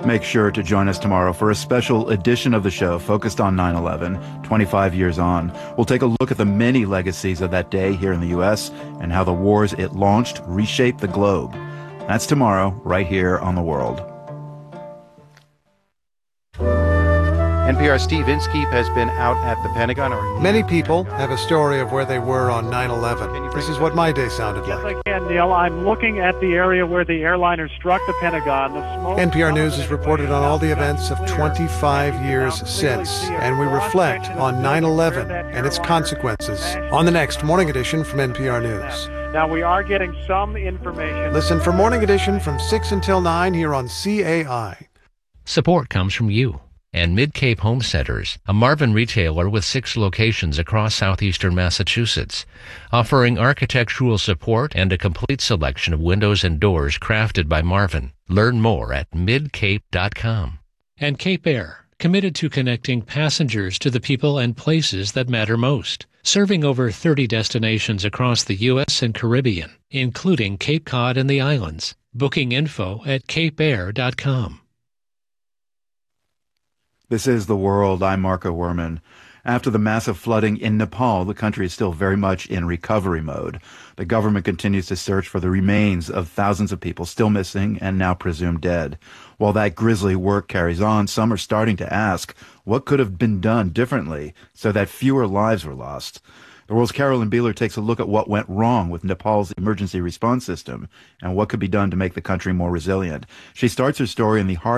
Make sure to join us tomorrow for a special edition of the show focused on 9/11, 25 years on. We'll take a look at the many legacies of that day here in the U.S. and how the wars it launched reshaped the globe. That's tomorrow, right here on The World. NPR's Steve Inskeep has been out at the Pentagon. Many people have a story of where they were on 9/11. This is what my day sounded like. Yes, I can, Neil. I'm looking at the area where the airliner struck the Pentagon. The smoke NPR News has reported on all the events of 25 years since, and we reflect on 9/11 and its consequences on the next Morning Edition from NPR News. Now, we are getting some information. Listen for Morning Edition from 6 until 9 here on CAI. Support comes from you and Mid-Cape Home Centers, a Marvin retailer with 6 locations across southeastern Massachusetts, offering architectural support and a complete selection of windows and doors crafted by Marvin. Learn more at midcape.com. And Cape Air, committed to connecting passengers to the people and places that matter most, serving over 30 destinations across the U.S. and Caribbean, including Cape Cod and the islands. Booking info at capeair.com. This is The World. I'm Marco Werman. After the massive flooding in Nepal, the country is still very much in recovery mode. The government continues to search for the remains of thousands of people still missing and now presumed dead. While that grisly work carries on, some are starting to ask what could have been done differently so that fewer lives were lost. The World's Carolyn Beeler takes a look at what went wrong with Nepal's emergency response system and what could be done to make the country more resilient. She starts her story in the heart